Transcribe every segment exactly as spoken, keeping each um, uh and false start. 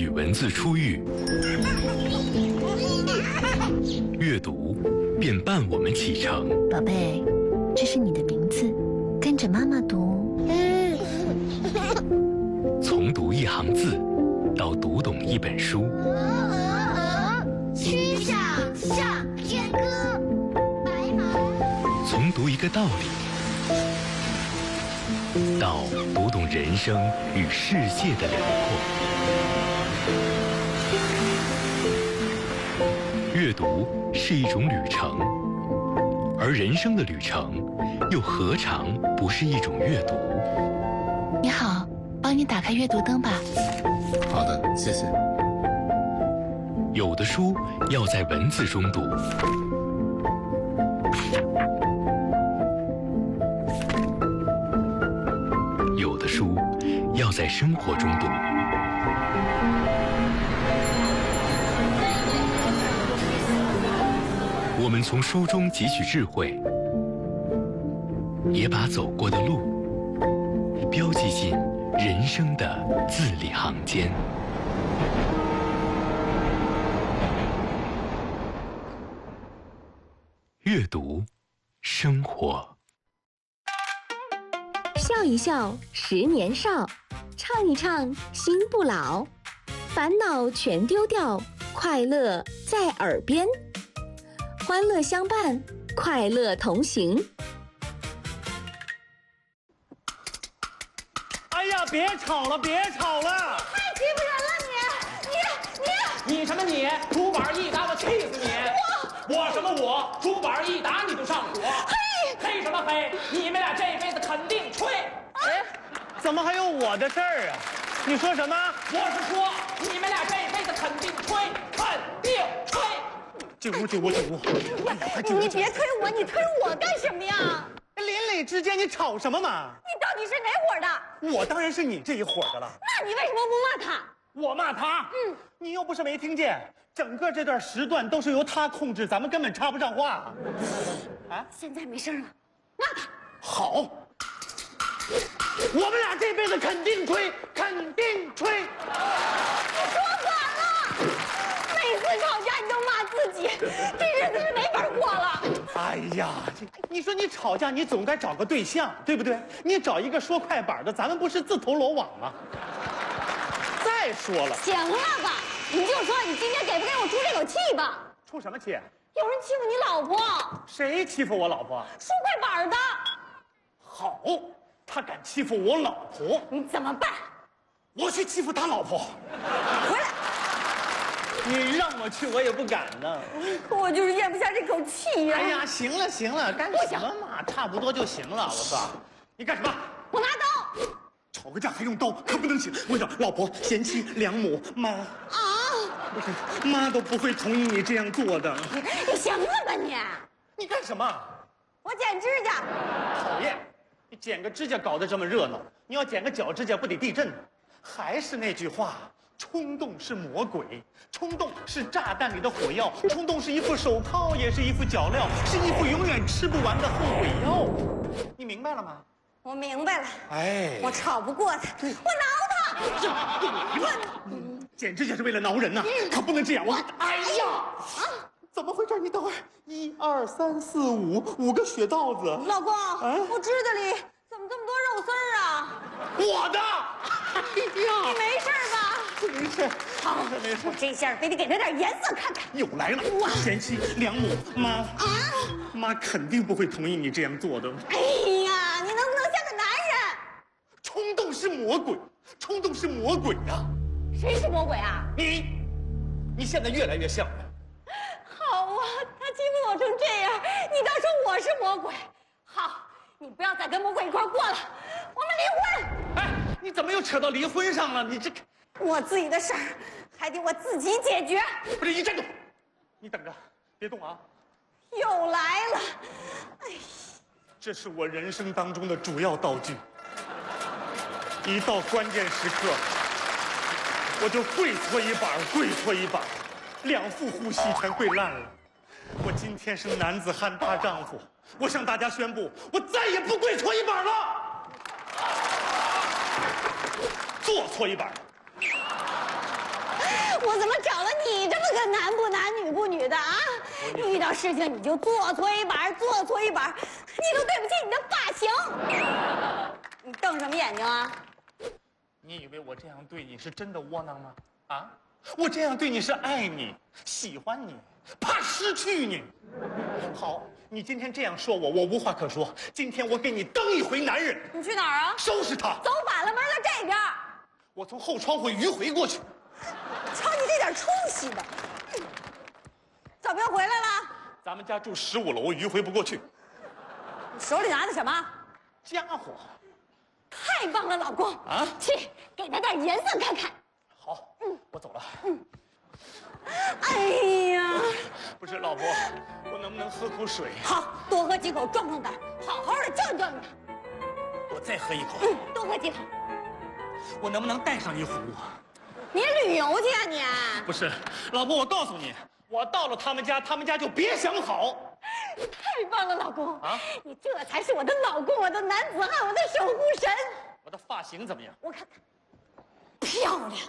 与文字初遇，阅读便伴我们启程。 宝贝，这是你的名字，跟着妈妈读。 从读一行字，到读懂一本书。 曲项向天歌，白马。 从读一个道理，到读懂人生与世界的辽阔。阅读是一种旅程，而人生的旅程又何尝不是一种阅读？ 你好，帮你打开阅读灯吧。 好的，谢谢。 有的书要在文字中读，有的书要在生活中读。我们从书中汲取智慧，也把走过的路标记进人生的字里行间。阅读，生活。 笑一笑，十年少；唱一唱，心不老。烦恼全丢掉，快乐在耳边。欢乐相伴，快乐同行。 哎呀，别吵了，别吵了！ 太欺负人了你！你你你什么你？竹板一打我气死你！我我什么我？竹板一打你就上火！嘿，嘿什么嘿？你们俩这辈子肯定吹！哎，怎么还有我的事儿啊？你说什么？我是说你们俩这辈子肯定吹，肯定吹！进屋，进屋，进屋！ 你别推我，你推我干什么呀？ 邻里之间你吵什么嘛？ 你到底是哪伙的？ 我当然是你这一伙的了。 那你为什么不骂他？ 我骂他？嗯，你又不是没听见，整个这段时段都是由他控制，咱们根本插不上话。啊， 现在没事了，骂他。 好，我们俩这辈子肯定吹，肯定吹。 说反了，每次吵架你都骂自己，这日子是没法过了。 哎呀，这你说你吵架，你总该找个对象，对不对？你找一个说快板的，咱们不是自投罗网吗？再说了， 行了吧，你就说你今天给不给我出这口气吧？ 出什么气？ 有人欺负你老婆， 谁欺负我老婆？ 说快板的。 好，他敢欺负我老婆， 你怎么办？ 我去欺负他老婆。 回来！ 你让我去，我也不敢呢。 我就是咽不下这口气呀、 哎呀，行了行了，干什么嘛？差不多就行了。我说，你干什么？ 我拿刀。 吵个架还用刀，可不能行。我讲老婆、贤妻、良母、妈啊，妈都不会同意你这样做的。 你行了吧你？ 你干什么？ 我剪指甲。 讨厌！你剪个指甲搞得这么热闹，你要剪个脚指甲不得地震？还是那句话。冲动是魔鬼，冲动是炸弹里的火药，冲动是一副手铐，也是一副脚镣，是一副永远吃不完的后悔药。你明白了吗？ 我明白了。 哎， 我吵不过他，我挠他。 我剪指甲是为了挠人呐、可不能这样。我哎呀，啊，怎么回事？你等会儿，一二三四五，五个血道子。 老公， 啊、 我指甲里怎么这么多肉丝儿啊？ 我的。哎呀， 你没事吧？ 没事， 好， 没事。 我这下非得给他点颜色看看。 又来了，贤妻良母妈啊，妈肯定不会同意你这样做的。 哎呀，你能不能像个男人？ 冲动是魔鬼，冲动是魔鬼呀、啊！ 谁是魔鬼啊？ 你，你现在越来越像了。 好啊，他欺负我成这样，你倒说我是魔鬼。好，你不要再跟魔鬼一块过了，我们离婚。 哎，你怎么又扯到离婚上了？你这， 我自己的事儿还得我自己解决。 不是，你站住！你等着，别动啊！ 又来了，哎， 这是我人生当中的主要道具。一到关键时刻，我就跪搓一板，跪搓一板，两副呼吸全跪烂了。我今天是男子汉大丈夫，我向大家宣布，我再也不跪搓衣板了，坐搓衣板。 我怎么找了你这么个男不男女不女的啊？遇到事情你就做搓衣板，做搓衣板，你都对不起你的发型。你瞪什么眼睛啊？ 你以为我这样对你是真的窝囊吗？啊，我这样对你是爱你、喜欢你，怕失去你。好，你今天这样说我，我无话可说。今天我给你当一回男人。 你去哪儿啊？ 收拾他。 走反了门了这边。 我从后窗户迂回过去。 瞧你这点出息的，小兵回来了。 咱们家住十五楼，我迂回不过去。 你手里拿的什么？ 家伙。 太棒了，老公啊！去给他点颜色看看。 好，嗯，我走了。嗯。 哎呀， 不是老婆，我能不能喝口水？ 好，多喝几口壮壮胆，好好的教育教育他。 我再喝一口。 嗯，多喝几口。 我能不能带上一壶？ 你旅游去啊你？ 不是，老婆，我告诉你，我到了他们家，他们家就别想好。 太棒了，老公啊！ 你这才是我的老公，我的男子汉，我的守护神。 我的发型怎么样？ 我看看，漂亮。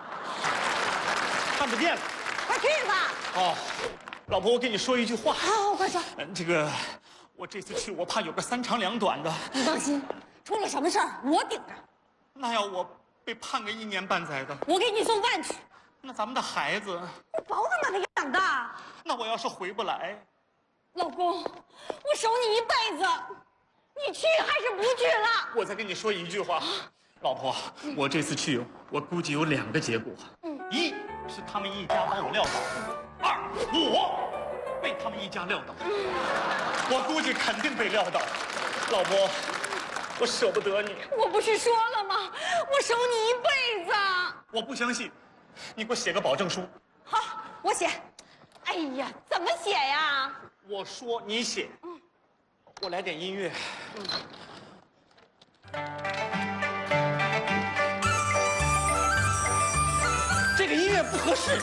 看不见了。 快去吧。 哦，老婆，我跟你说一句话。 好，快说。 嗯，这个，我这次去，我怕有个三长两短的。 你放心，出了什么事儿我顶着。 那要我被判个一年半载的， 我给你送饭去。 那咱们的孩子， 我保准把他养大。 那我要是回不来， 老公，我守你一辈子，你去还是不去了？ 我再跟你说一句话，老婆，我这次去，我估计有两个结果。嗯，一是他们一家把我撂倒，二我被他们一家撂倒。我估计肯定被撂倒。老婆，我舍不得你。 我不是说了吗？我守你一辈子。 我不相信，你给我写个保证书。 好，我写。哎呀，怎么写呀？ 我说你写。嗯，我来点音乐。嗯。这个音乐不合适。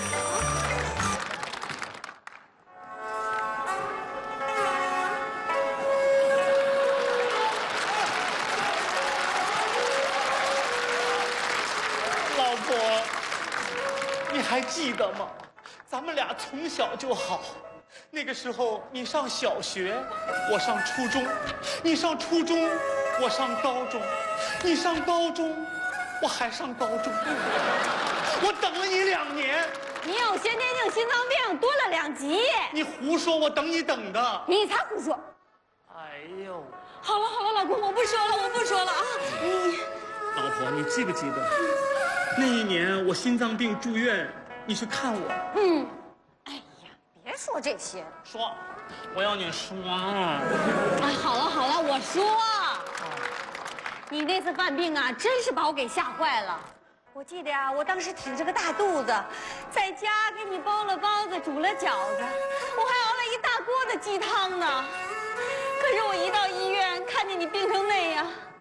老婆，你还记得吗？咱们俩从小就好。那个时候你上小学，我上初中；你上初中，我上高中；你上高中，我还上高中。我等了你两年。 你有先天性心脏病，多了两级。 你胡说，我等你等的。 你才胡说。 哎呦， 好了好了，老公，我不说了，我不说了啊。你， 老婆，你记不记得那一年我心脏病住院，你去看我？ 嗯。哎呀，别说这些了。 说，我要你说。 哎，好了好了，我说。你那次犯病啊，真是把我给吓坏了。我记得呀、啊，我当时挺着个大肚子，在家给你包了包子，煮了饺子，我还熬了一大锅的鸡汤呢。可是我一到医院，看见你病成那样，